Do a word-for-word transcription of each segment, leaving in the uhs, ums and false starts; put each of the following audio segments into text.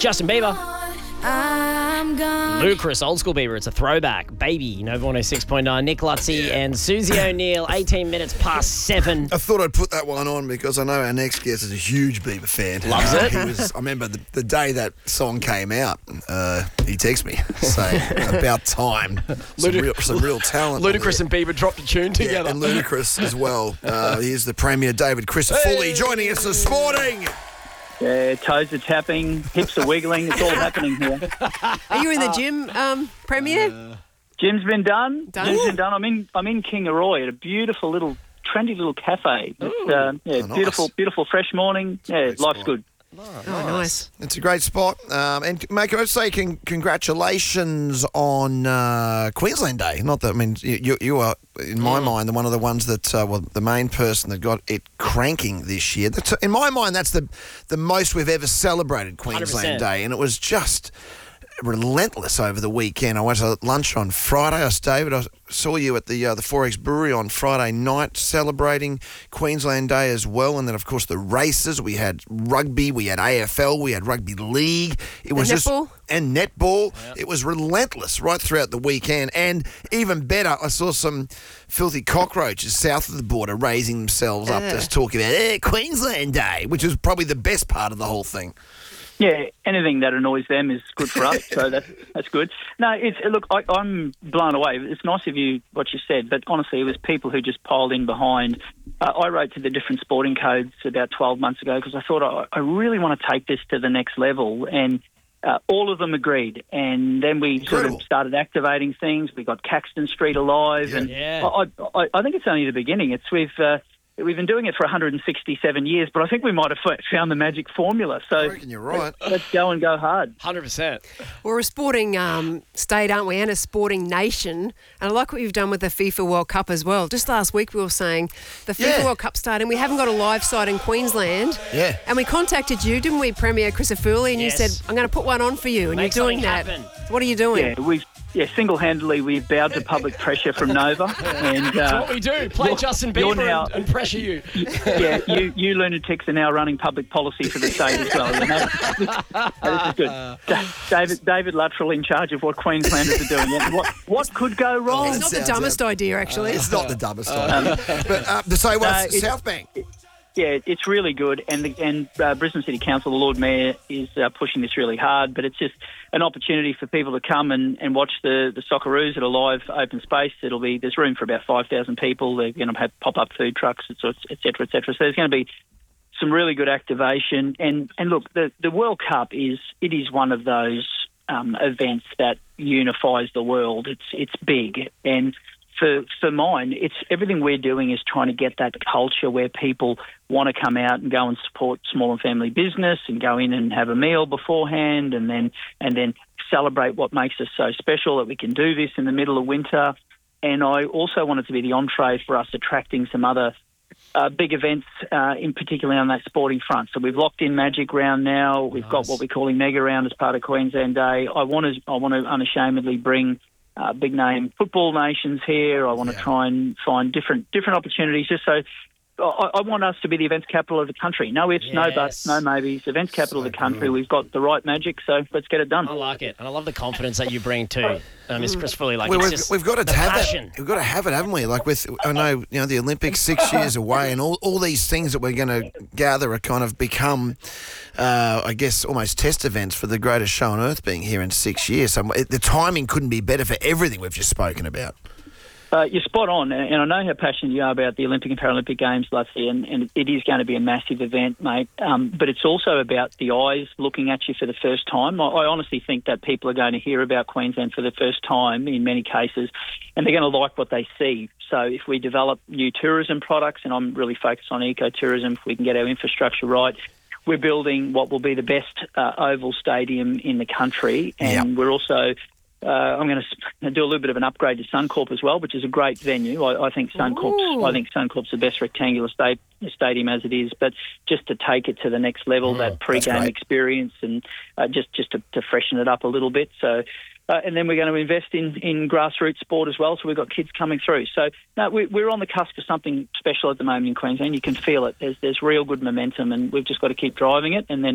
Justin Bieber. Ludacris, Old School Bieber. It's a throwback. Baby, Nova one oh six point nine. Nick Lutzy and Susie O'Neill. eighteen minutes past seven. I thought I'd put that one on because I know our next guest is a huge Bieber fan. Loves it. He was, I remember the, the day that song came out, uh, he texted me saying, about time. Some, Ludic- real, some real talent. Ludacris and Bieber dropped a tune together. Yeah, and Ludacris as well. Uh, here's the Premier, David Crisafulli, hey. joining us this morning. Yeah, toes are tapping, hips are wiggling. It's all happening here. Are you in the gym, um, Premier? Uh, Gym's been done. Done? Gym's been done. I'm in. I'm in Kingaroy at a beautiful little, trendy little cafe. It's, uh, yeah, oh, nice. beautiful, beautiful, fresh morning. Yeah, life's spot. good. Oh, oh, nice. It's a great spot. Um, and, mate, can I say con- congratulations on uh, Queensland Day? Not that, I mean, you, you are, in my Mm. mind, the one of the ones that, uh, well, the main person that got it cranking this year. That's, in my mind, that's the, the most we've ever celebrated Queensland one hundred percent. Day. And it was just relentless over the weekend. I went to lunch on Friday. I David, I saw you at the uh, the Forex Brewery on Friday night celebrating Queensland Day as well. And then, of course, the races. We had rugby, we had A F L, we had rugby league. It was and just netball. and netball. Yep. It was relentless right throughout the weekend. And even better, I saw some filthy cockroaches south of the border raising themselves up, Yeah. just talking about eh, Queensland Day, which was probably the best part of the whole thing. Yeah, anything that annoys them is good for us, so that's that's good. No, it's look, I, I'm blown away. It's nice of you what you said, but honestly, it was people who just piled in behind. Uh, I wrote to the different sporting codes about twelve months ago because I thought I, I really want to take this to the next level, and uh, all of them agreed. And then we Incredible. sort of started activating things. We got Caxton Street alive, Yeah. and Yeah. I, I, I think it's only the beginning. It's we've. Uh, We've been doing it for one hundred sixty-seven years, but I think we might have found the magic formula. So I reckon you're right. let's, let's go and go hard. one hundred percent. We're a sporting um, state, aren't we, and a sporting nation. And I like what you've done with the FIFA World Cup as well. Just last week we were saying the FIFA Yeah. World Cup started and we haven't got a live site in Queensland. Yeah. And we contacted you, didn't we, Premier Crisafulli? And Yes. you said, I'm going to put one on for you. And Make you're doing something that. happen. What are you doing? Yeah, we've yeah single-handedly we've bowed to public pressure from Nova, and That's uh, what we do. Play you're- Justin you're Bieber now- and, and pressure you. yeah, you you lunatics are now running public policy for the state as well. You know? This is good. Da- David David Luttrell in charge of what Queenslanders are doing. And what what could go wrong? It's not the Sounds dumbest idea, actually. It's not the dumbest idea. But uh, to say what, No, it's- South Bank. Yeah, it's really good, and the, and uh, Brisbane City Council, the Lord Mayor, is uh, pushing this really hard. But it's just an opportunity for people to come and, and watch the the Socceroos at a live open space. It'll be there's room for about five thousand people. They're going to have pop up food trucks, et cetera, et cetera. So there's going to be some really good activation. And and look, the the World Cup is it is one of those um, events that unifies the world. It's it's big and. For for mine, it's everything we're doing is trying to get that culture where people want to come out and go and support small and family business and go in and have a meal beforehand and then and then celebrate what makes us so special that we can do this in the middle of winter. And I also want it to be the entree for us attracting some other uh, big events, uh, in particular on that sporting front. So we've locked in Magic Round now. We've Nice. got what we're calling Mega Round as part of Queensland Day. I want to I want to unashamedly bring Uh, big name football nations here. I want to Yeah. try and find different different opportunities just so I, I want us to be the events capital of the country. No ifs, no Yes. buts, no maybes. Events capital So of the country. good. We've got the right magic, so let's get it done. I like it. And I love the confidence that you bring too, uh, Miss Crisafulli. Like, Well, it's we've, just we've got to the have passion. it. We've got to have it, haven't we? Like with, I know, you know, the Olympics six years away, and all, all these things that we're going to gather are kind of become, uh, I guess, almost test events for the greatest show on earth being here in six years. So it, the timing couldn't be better for everything we've just spoken about. Uh, you're spot on, and and I know how passionate you are about the Olympic and Paralympic Games, Lutzy, and, and it is going to be a massive event, mate. Um, but it's also about the eyes looking at you for the first time. I, I honestly think that people are going to hear about Queensland for the first time in many cases, and they're going to like what they see. So if we develop new tourism products, and I'm really focused on ecotourism, if we can get our infrastructure right, we're building what will be the best uh, oval stadium in the country, and Yep. we're also Uh, I'm going to do a little bit of an upgrade to Suncorp as well, which is a great venue. I, I think Suncorp's, Ooh. I think Suncorp's the best rectangular sta- stadium as it is, but just to take it to the next level, that pre-game great. experience, and uh, just just to, to freshen it up a little bit. So, uh, and then we're going to invest in, in grassroots sport as well. So we've got kids coming through. So no, we, we're on the cusp of something special at the moment in Queensland. You can feel it. There's there's real good momentum, and we've just got to keep driving it, and then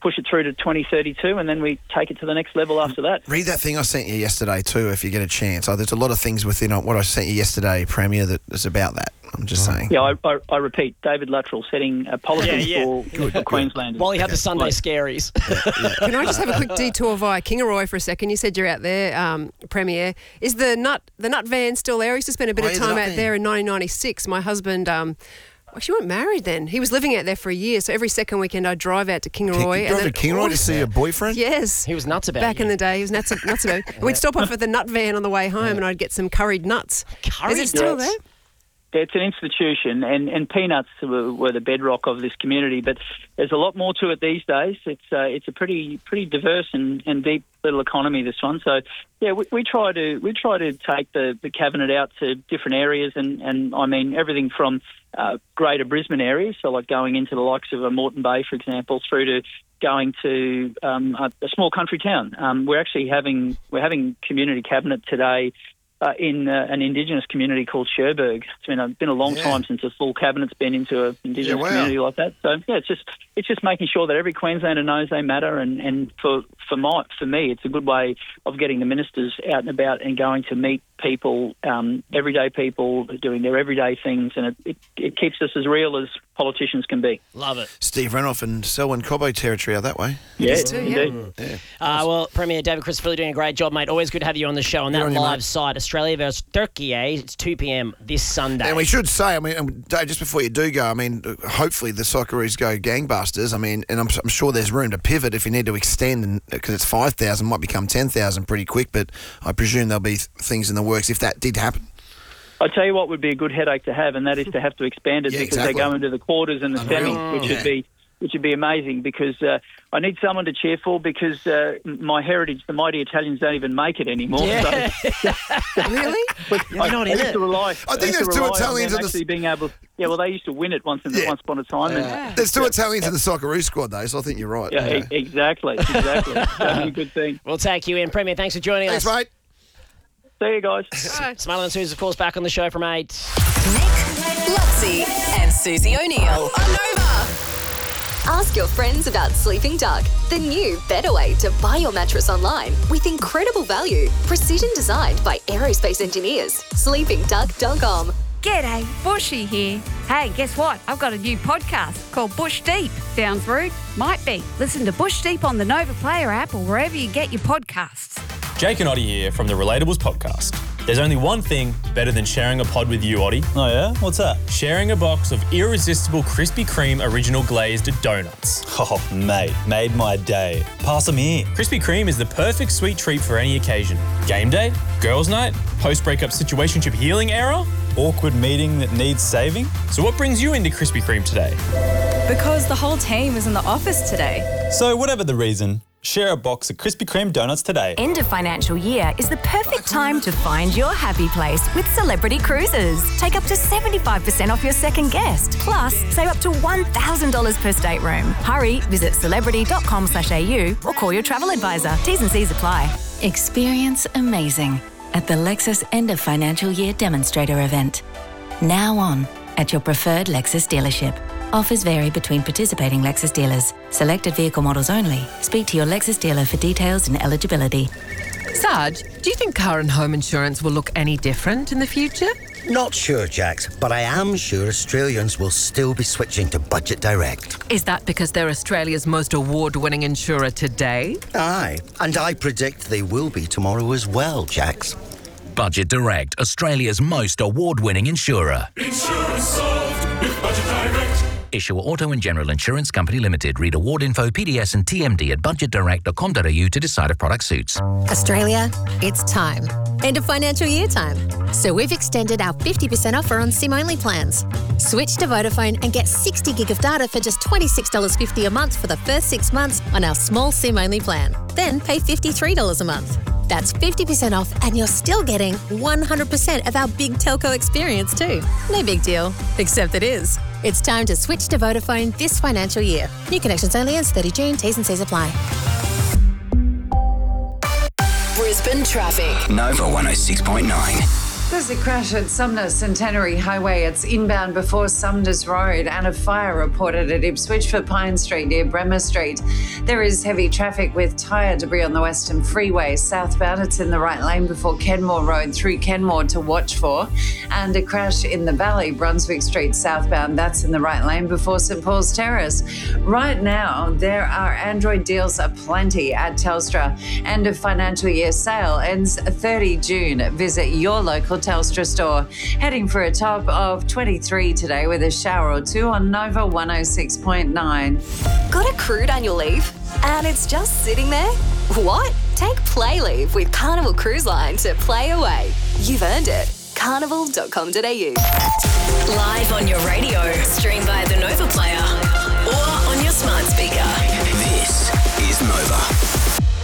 push it through to twenty thirty-two, and then we take it to the next level after that. Read that thing I sent you yesterday too, if you get a chance. Oh, there's a lot of things within what I sent you yesterday, Premier, that is about that. I'm just saying. Yeah, I, I, I repeat, David Luttrell setting a policy Yeah, yeah. for, Good, for good. Queenslanders. While you have the Sunday scaries. Can I just have a quick detour via Kingaroy for a second? You said you're out there, um, Premier. Is the nut the nut van still there? I used to spend a bit Oh, of yeah, the time nut out van. there in nineteen ninety-six. My husband, um, actually, we weren't married then. He was living out there for a year, so every second weekend I'd drive out to Kingaroy. You drove to Kingaroy to see your boyfriend? Yes. He was nuts about Back you. in the day, he was nuts, nuts about it. We'd stop off at the nut van on the way home and I'd get some curried nuts. Curried Is it still nuts? there? It's an institution, and, and peanuts were, were the bedrock of this community. But there's a lot more to it these days. It's uh, it's a pretty pretty diverse and, and deep little economy, this one. So yeah, we, we try to we try to take the, the cabinet out to different areas, and, and I mean everything from uh, greater Brisbane areas, so like going into the likes of a Moreton Bay, for example, through to going to um, a, a small country town. Um, we're actually having we're having community cabinet today. Uh, in uh, an Indigenous community called Cherbourg. It's been a, been a long Yeah. time since a full cabinet's been into an Indigenous Yeah, wow. community like that. So yeah, it's just it's just making sure that every Queenslander knows they matter, and, and for for my for me, it's a good way of getting the ministers out and about and going to meet people, um, everyday people doing their everyday things, and it, it, it keeps us as real as politicians can be. Love it. Steve Renoff and Selwyn Cobbo territory out that way. Yeah, too, yeah. indeed. Uh, well, Premier David Christophilou doing a great job, mate. Always good to have you on the show on Good that on you, live mate. site. Australia versus Turkey, eh? It's two p.m. this Sunday. And we should say, I mean, um, Dave, just before you do go, I mean, hopefully the Socceroos go gangbusters. I mean, and I'm, I'm sure there's room to pivot if you need to extend, because it's five thousand, might become ten thousand pretty quick, but I presume there'll be th- things in the works if that did happen. I tell you what would be a good headache to have, and that is to have to expand it Yeah, because exactly. they go into the quarters and the Unreal. semis, which Yeah. would be which would be amazing. Because uh, I need someone to cheer for, because uh, my heritage, the mighty Italians, don't even make it anymore. Yeah. So, Really? You're I, not I in used it. to rely. I think used to there's two rely on Italians them in the- actually being able. Yeah, well, they used to win it once in the, Yeah. once upon a time. And, There's two Italians in the Socceroo squad, though, so I think you're right. yeah, e- exactly, exactly. That'd be a good thing. We'll take you in. Premier, thanks for joining Thanks, us. mate. See you guys. Smiley and Suze, of course, back on the show from eight. Nick, Lutzi, and Susie O'Neill on Nova. Ask your friends about Sleeping Duck, the new better way to buy your mattress online with incredible value. Precision designed by aerospace engineers. sleeping duck dot com. G'day, Bushy here. Hey, guess what? I've got a new podcast called Bush Deep. Sounds rude? Might be. Listen to Bush Deep on the Nova Player app or wherever you get your podcasts. Jake and Oddie here from the Relatables podcast. There's only one thing better than sharing a pod with you, Oddie. Oh yeah? What's that? Sharing a box of irresistible Krispy Kreme original glazed donuts. Oh, mate, made my day. Pass them here. Krispy Kreme is the perfect sweet treat for any occasion. Game day, girls' night, post-breakup situationship healing era. Awkward meeting that needs saving? So what brings you into Krispy Kreme today? Because the whole team is in the office today. So whatever the reason, share a box of Krispy Kreme donuts today. End of financial year is the perfect time to find your happy place with Celebrity Cruises. Take up to seventy-five percent off your second guest. Plus, save up to one thousand dollars per stateroom. Hurry, visit celebrity dot com slash A U or call your travel advisor. T's and C's apply. Experience amazing at the Lexus End of Financial Year Demonstrator event. Now on at your preferred Lexus dealership. Offers vary between participating Lexus dealers. Selected vehicle models only. Speak to your Lexus dealer for details and eligibility. Sarge, do you think car and home insurance will look any different in the future? Not sure, Jax, but I am sure Australians will still be switching to Budget Direct. Is that because they're Australia's most award-winning insurer today? Aye, and I predict they will be tomorrow as well, Jax. Budget Direct, Australia's most award-winning insurer. Insurance solved with Budget Direct. Issuer Auto and General Insurance Company Limited. Read award info, P D S and T M D at budget direct dot com dot A U to decide if product suits. Australia, it's time. End of financial year time. So we've extended our fifty percent offer on SIM-only plans. Switch to Vodafone and get sixty gig of data for just twenty-six dollars fifty a month for the first six months on our small SIM-only plan. Then pay fifty-three dollars a month. That's fifty percent off and you're still getting one hundred percent of our big telco experience too. No big deal, except it is. It's time to switch to Vodafone this financial year. New connections only ends thirty June. T's and C's apply. Brisbane traffic. Nova one oh six point nine. There's a crash at Sumner Centenary Highway. It's inbound before Sumner's Road, and a fire reported at Ipswich for Pine Street near Bremer Street. There is heavy traffic with tyre debris on the Western Freeway. Southbound, it's in the right lane before Kenmore Road through Kenmore to watch for. And a crash in the Valley, Brunswick Street southbound. That's in the right lane before St Paul's Terrace. Right now, there are Android deals aplenty at Telstra. End of financial year sale ends thirtieth of June. Visit your local Telstra store. Heading for a top of twenty-three today with a shower or two on Nova one oh six point nine. Got accrued annual leave? And it's just sitting there? What? Take Play Leave with Carnival Cruise Line to play away. You've earned it. carnival dot com dot a u. Live on your radio, stream via the Nova Player or on your smart speaker. This is Nova.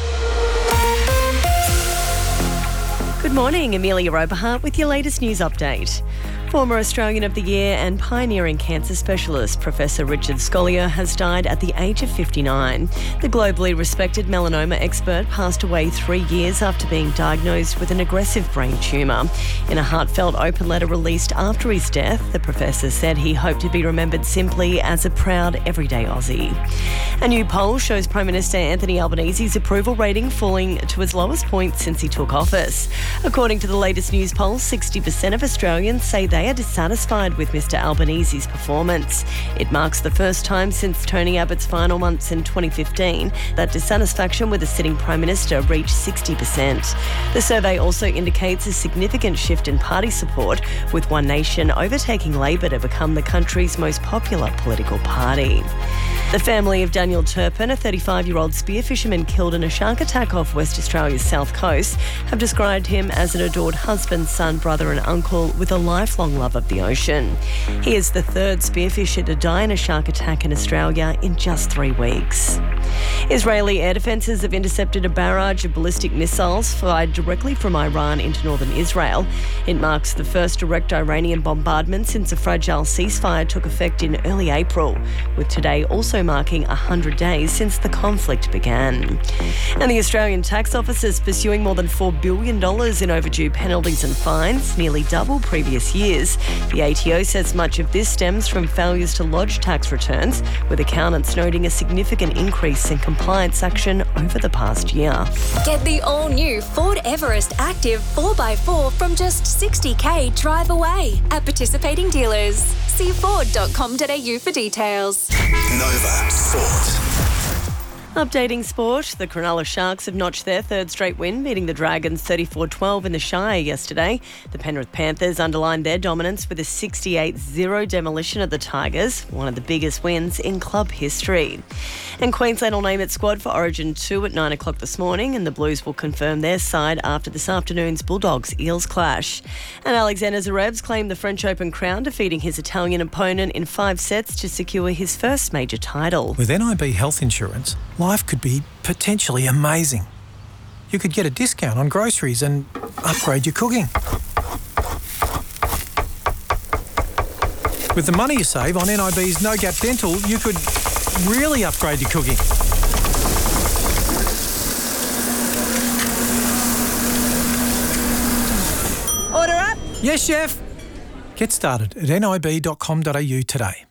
Good morning, Amelia Oberhart with your latest news update. Former Australian of the Year and pioneering cancer specialist Professor Richard Scolyer has died at the age of fifty-nine. The globally respected melanoma expert passed away three years after being diagnosed with an aggressive brain tumour. In a heartfelt open letter released after his death, the professor said he hoped to be remembered simply as a proud everyday Aussie. A new poll shows Prime Minister Anthony Albanese's approval rating falling to its lowest point since he took office. According to the latest news poll, sixty percent of Australians say they are dissatisfied with Mr Albanese's performance. It marks the first time since Tony Abbott's final months in twenty fifteen that dissatisfaction with the sitting Prime Minister reached sixty percent. The survey also indicates a significant shift in party support, with One Nation overtaking Labor to become the country's most popular political party. The family of Daniel Turpin, a thirty-five-year-old spearfisherman killed in a shark attack off West Australia's south coast, have described him as an adored husband, son, brother and uncle with a lifelong love of the ocean. He is the third spearfisher to die in a shark attack in Australia in just three weeks. Israeli air defences have intercepted a barrage of ballistic missiles fired directly from Iran into northern Israel. It marks the first direct Iranian bombardment since a fragile ceasefire took effect in early April, with today also marking one hundred days since the conflict began. And the Australian Tax Office is pursuing more than four billion dollars in overdue penalties and fines, nearly double previous years. The A T O says much of this stems from failures to lodge tax returns, with accountants noting a significant increase in compliance action over the past year. Get the all-new Ford Everest Active four by four from just sixty k drive away at participating dealers. See ford dot com dot a u for details. Nova Sport. Updating sport, the Cronulla Sharks have notched their third straight win, beating the Dragons thirty-four twelve in the Shire yesterday. The Penrith Panthers underlined their dominance with a sixty-eight zero demolition of the Tigers, one of the biggest wins in club history. And Queensland will name its squad for Origin two at nine o'clock this morning, and the Blues will confirm their side after this afternoon's Bulldogs-Eels clash. And Alexander Zverev's claimed the French Open crown, defeating his Italian opponent in five sets to secure his first major title. With N I B health insurance, life could be potentially amazing. You could get a discount on groceries and upgrade your cooking. With the money you save on N I B's No Gap Dental, you could really upgrade your cooking. Order up. Yes, chef. Get started at N I B dot com dot a u today.